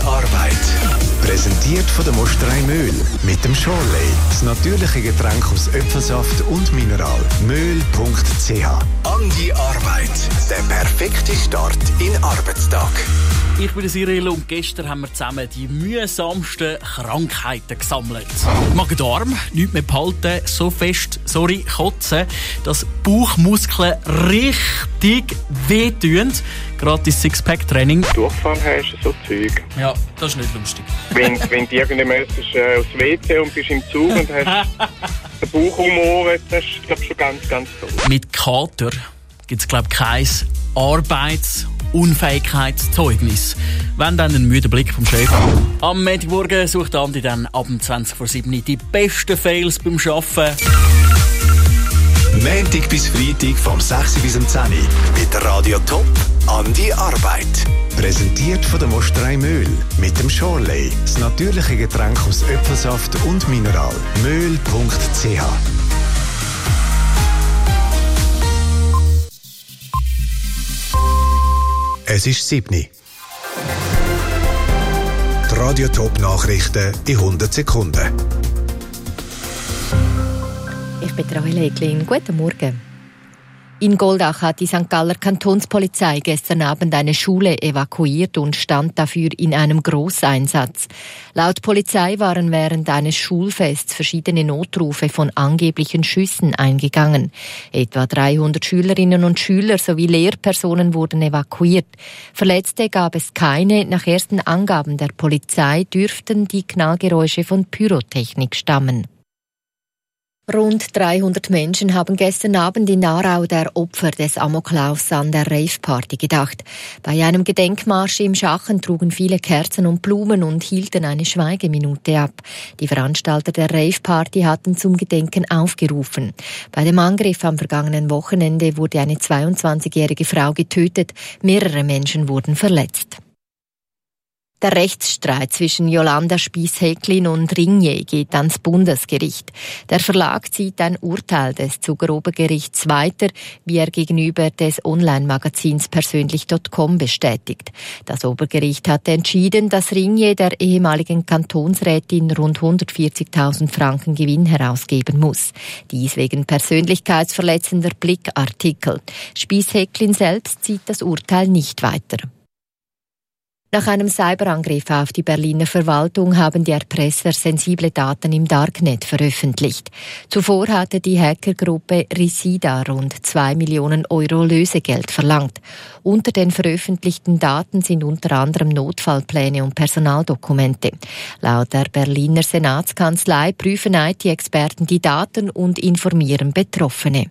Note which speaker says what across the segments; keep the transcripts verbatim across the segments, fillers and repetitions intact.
Speaker 1: Arbeit. Präsentiert von der Mosterei Möhl mit dem Schorley. Das natürliche Getränk aus Äpfelsaft und Mineral. möhl punkt c h. An die Arbeit. Der perfekte Start in den Arbeitstag.
Speaker 2: Ich bin Cyril und gestern haben wir zusammen die mühsamsten Krankheiten gesammelt. Magen-Darm, nichts mehr behalten, so fest, sorry, kotzen, dass Bauchmuskeln richtig wehtun. Gratis Sixpack-Training.
Speaker 3: Durchfahren hast du so Zeug.
Speaker 2: Ja, das ist nicht lustig.
Speaker 3: Wenn, wenn du irgendwann müsstest, äh, aufs W C und bist im Zug und hast den Bauch umohren, das ist glaub, schon ganz, ganz toll.
Speaker 2: Mit Kater gibt es, glaube ich, kein Arbeitsunfähigkeitszeugnis. Wenn dann einen müden Blick vom Chef. Am Montagmorgen sucht Andi dann ab zwanzig vor sieben die besten Fails beim Arbeiten.
Speaker 1: Montag bis Freitag vom sechs bis zehn Uhr mit Radio Top an die Arbeit. Präsentiert von der Mosterei Möhl mit dem Schorley. Das natürliche Getränk aus Äpfelsaft und Mineral. möhl punkt c h. Es ist sieben Uhr. Die Radio Top Nachrichten in hundert Sekunden.
Speaker 4: Ich bin Rahel Eglin. Guten Morgen. In Goldach hat die Sankt Galler Kantonspolizei gestern Abend eine Schule evakuiert und stand dafür in einem Grosseinsatz. Laut Polizei waren während eines Schulfests verschiedene Notrufe von angeblichen Schüssen eingegangen. Etwa dreihundert Schülerinnen und Schüler sowie Lehrpersonen wurden evakuiert. Verletzte gab es keine. Nach ersten Angaben der Polizei dürften die Knallgeräusche von Pyrotechnik stammen. Rund dreihundert Menschen haben gestern Abend in Aarau der Opfer des Amoklaufs an der Rave-Party gedacht. Bei einem Gedenkmarsch im Schachen trugen viele Kerzen und Blumen und hielten eine Schweigeminute ab. Die Veranstalter der Rave-Party hatten zum Gedenken aufgerufen. Bei dem Angriff am vergangenen Wochenende wurde eine zweiundzwanzigjährige Frau getötet. Mehrere Menschen wurden verletzt. Der Rechtsstreit zwischen Jolanda Spiess-Häcklin und Ringier geht ans Bundesgericht. Der Verlag zieht ein Urteil des Zuger Obergerichts weiter, wie er gegenüber des Online-Magazins persönlich Punkt com bestätigt. Das Obergericht hatte entschieden, dass Ringier der ehemaligen Kantonsrätin rund hundertvierzigtausend Franken Gewinn herausgeben muss. Dies wegen persönlichkeitsverletzender Blickartikel. Spiess-Häcklin selbst zieht das Urteil nicht weiter. Nach einem Cyberangriff auf die Berliner Verwaltung haben die Erpresser sensible Daten im Darknet veröffentlicht. Zuvor hatte die Hackergruppe Risida rund zwei Millionen Euro Lösegeld verlangt. Unter den veröffentlichten Daten sind unter anderem Notfallpläne und Personaldokumente. Laut der Berliner Senatskanzlei prüfen I T-Experten die Daten und informieren Betroffene.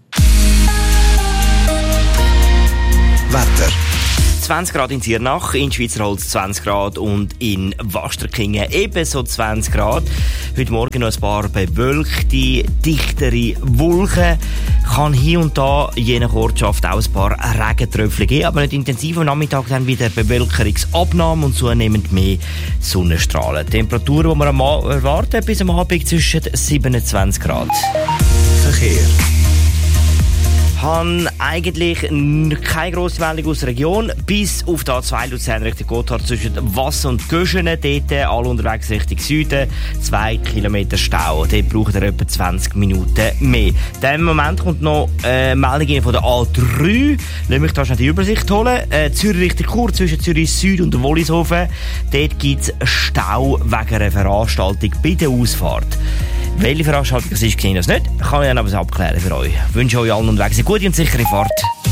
Speaker 1: Wetter.
Speaker 5: zwanzig Grad in Ziernach, in Schweizerholz zwanzig Grad und in Wasterkingen ebenso zwanzig Grad. Heute Morgen noch ein paar bewölkte, dichtere Wolken. Kann hier und da je nach Ortschaft auch ein paar Regentröpfchen geben, aber nicht intensiv. Am Nachmittag dann wieder Bewölkerungsabnahme und zunehmend mehr Sonnenstrahlen. Temperaturen, die wir am Abend erwarten, bis am Abend zwischen siebenundzwanzig Grad.
Speaker 1: Verkehr.
Speaker 5: Ich habe eigentlich keine grosse Meldung aus der Region, bis auf die A zwei Luzern Richtung Gotthard zwischen Wass und Göschenen. Dort alle unterwegs Richtung Süden, zwei Kilometer Stau. Dort braucht ihr etwa zwanzig Minuten mehr. In diesem Moment kommt noch eine Meldung von der A drei. Lass mich da schnell die Übersicht holen. Äh, Zürich Richtung Chur zwischen Zürich Süd und Wollishofen. Dort gibt es Stau wegen einer Veranstaltung bei der Ausfahrt. Welche Veranstaltung es ist, sehe ich das nicht. Kann ich dann aber abklären für euch. Ich wünsche euch allen unterwegs eine gute und sichere Fahrt.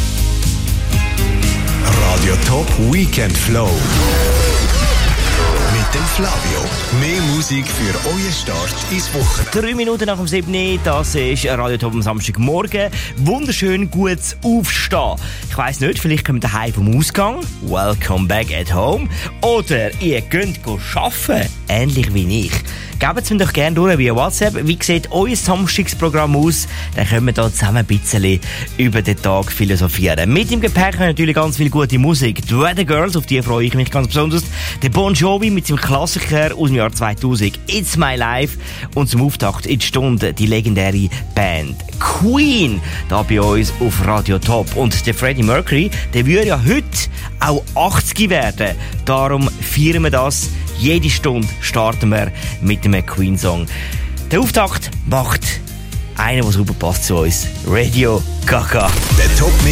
Speaker 1: Radio Top Weekend Flow. Mit dem Flavio. Mehr Musik für euren Start ins Wochenende.
Speaker 5: Drei Minuten nach dem siebten. Das ist Radio Top am Samstagmorgen. Wunderschön gutes Aufstehen. Ich weiss nicht, vielleicht kommt ihr daheim vom Ausgang. Welcome back at home. Oder ihr könnt arbeiten. Ähnlich wie ich. Gebt es mir doch gerne durch via WhatsApp. Wie sieht euer Samstagsprogramm aus? Dann können wir da zusammen ein bisschen über den Tag philosophieren. Mit im Gepäck natürlich ganz viel gute Musik. Die Weather Girls, auf die freue ich mich ganz besonders. Der Bon Jovi mit seinem Klassiker aus dem Jahr zweitausend, It's My Life. Und zum Auftakt in die Stunde die legendäre Band Queen, da bei uns auf Radio Top. Und der Freddie Mercury, der würde ja heute auch achtzig werden. Darum feiern wir das Jede Stunde starten wir mit einem Queen-Song. Der Auftakt macht einer, der super passt zu uns. Radio Gaga.
Speaker 1: Der Top